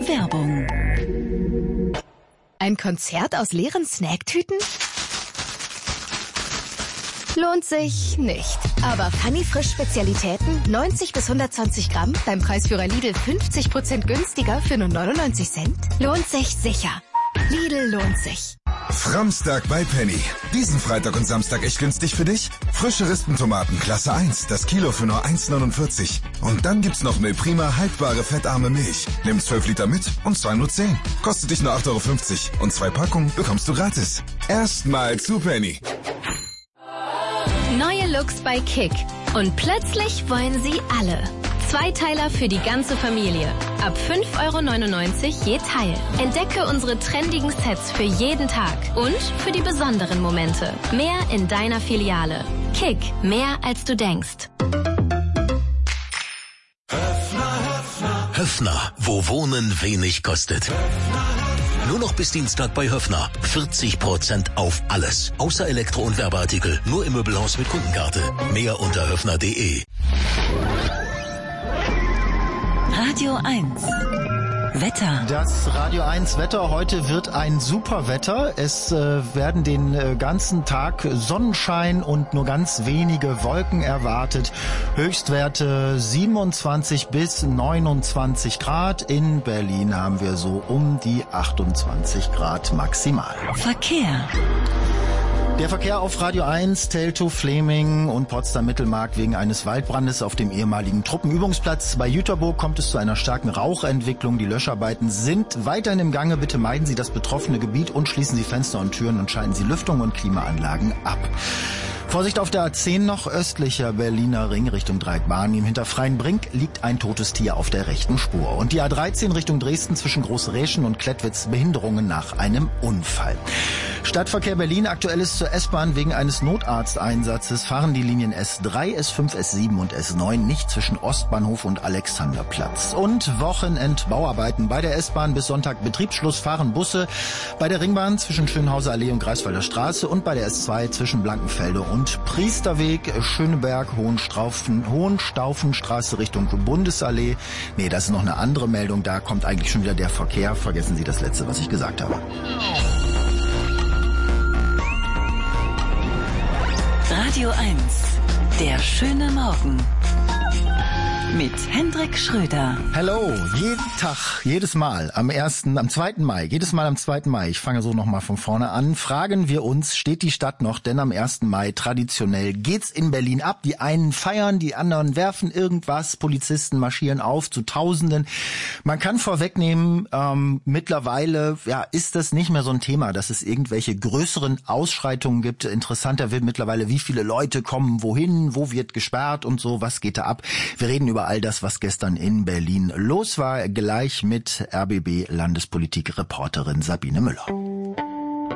Werbung. Ein Konzert aus leeren Snacktüten? Lohnt sich nicht. Aber Funny Frisch Spezialitäten 90 bis 120 Gramm beim Preisführer Lidl 50% günstiger für nur 99 Cent? Lohnt sich sicher. Lidl lohnt sich. Framstag bei Penny. Diesen Freitag und Samstag echt günstig für dich? Frische Rispentomaten Klasse 1, das Kilo für nur 1,49. Und dann gibt's noch Milprima haltbare fettarme Milch. Nimm 12 Liter mit und 2 nur 10. Kostet dich nur 8,50 € und 2 Packungen bekommst du gratis. Erstmal zu Penny. Neue Looks bei Kick. Und plötzlich wollen sie alle. Zweiteiler für die ganze Familie. Ab 5,99 € je Teil. Entdecke unsere trendigen Sets für jeden Tag und für die besonderen Momente. Mehr in deiner Filiale. Kick, mehr als du denkst. Höffner, wo Wohnen wenig kostet. Nur noch bis Dienstag bei Höffner. 40% auf alles. Außer Elektro- und Werbeartikel. Nur im Möbelhaus mit Kundenkarte. Mehr unter höffner.de. Radio 1. Wetter. Das Radio 1 Wetter. Heute wird ein super Wetter. Es werden den ganzen Tag Sonnenschein und nur ganz wenige Wolken erwartet. Höchstwerte 27 bis 29 Grad. In Berlin haben wir so um die 28 Grad maximal. Verkehr. Der Verkehr auf Radio 1, Teltow, Fleming und Potsdam-Mittelmarkt wegen eines Waldbrandes auf dem ehemaligen Truppenübungsplatz. Bei Jüterburg kommt es zu einer starken Rauchentwicklung. Die Löscharbeiten sind weiterhin im Gange. Bitte meiden Sie das betroffene Gebiet und schließen Sie Fenster und Türen und schalten Sie Lüftung und Klimaanlagen ab. Vorsicht auf der A10 noch östlicher Berliner Ring Richtung Dreieckbahn. Im Hinterfreienbrink liegt ein totes Tier auf der rechten Spur. Und die A13 Richtung Dresden zwischen Großräschen und Klettwitz Behinderungen nach einem Unfall. Stadtverkehr Berlin, aktuell ist zur S-Bahn wegen eines Notarzteinsatzes fahren die Linien S3, S5, S7 und S9 nicht zwischen Ostbahnhof und Alexanderplatz. Und Wochenendbauarbeiten bei der S-Bahn bis Sonntag Betriebsschluss fahren Busse bei der Ringbahn zwischen Schönhauser Allee und Greifswalder Straße und bei der S2 zwischen Blankenfelde und Priesterweg, Schöneberg, Hohenstaufenstraße Richtung Bundesallee. Nee, das ist noch eine andere Meldung, da kommt eigentlich schon wieder der Verkehr. Vergessen Sie das Letzte, was ich gesagt habe. Radio 1. Der schöne Morgen. Mit Hendrik Schröder. Hello, jeden Tag, jedes Mal am 2. Mai, jedes Mal am 2. Mai, ich fange so nochmal von vorne an, fragen wir uns, steht die Stadt noch? Denn am 1. Mai traditionell geht's in Berlin ab. Die einen feiern, die anderen werfen irgendwas, Polizisten marschieren auf zu Tausenden. Man kann vorwegnehmen, mittlerweile ist das nicht mehr so ein Thema, dass es irgendwelche größeren Ausschreitungen gibt. Interessanter wird mittlerweile, wie viele Leute kommen wohin, wo wird gesperrt und so, was geht da ab. Wir reden über all das, was gestern in Berlin los war, gleich mit RBB-Landespolitik-Reporterin Sabine Müller.